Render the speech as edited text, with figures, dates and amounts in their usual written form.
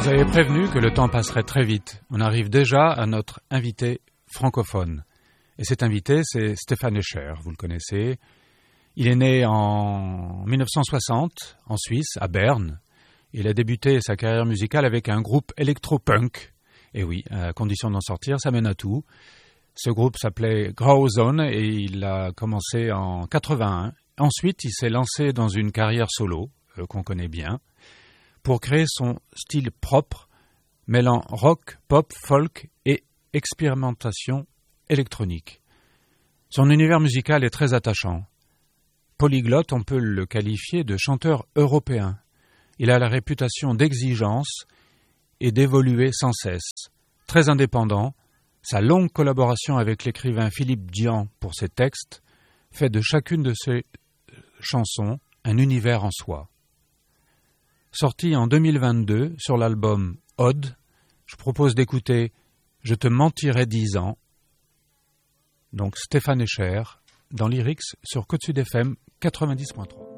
vous avez prévenu que le temps passerait très vite. On arrive déjà à notre invité francophone. Et cet invité, c'est Stéphane Escher, vous le connaissez. Il est né en 1960, en Suisse, à Berne. Il a débuté sa carrière musicale avec un groupe électro-punk. Et oui, à condition d'en sortir, ça mène à tout. Ce groupe s'appelait Grauzone et il a commencé en 81. Ensuite, il s'est lancé dans une carrière solo, qu'on connaît bien, pour créer son style propre, mêlant rock, pop, folk et expérimentation électronique. Son univers musical est très attachant. Polyglotte, on peut le qualifier de chanteur européen. Il a la réputation d'exigence et d'évoluer sans cesse. Très indépendant, sa longue collaboration avec l'écrivain Philippe Dian pour ses textes fait de chacune de ses chansons un univers en soi. Sorti en 2022 sur l'album Ode, je propose d'écouter « Je te mentirai 10 ans », donc Stéphane Escher, dans Lyrics sur Côte Sud FM 90.3.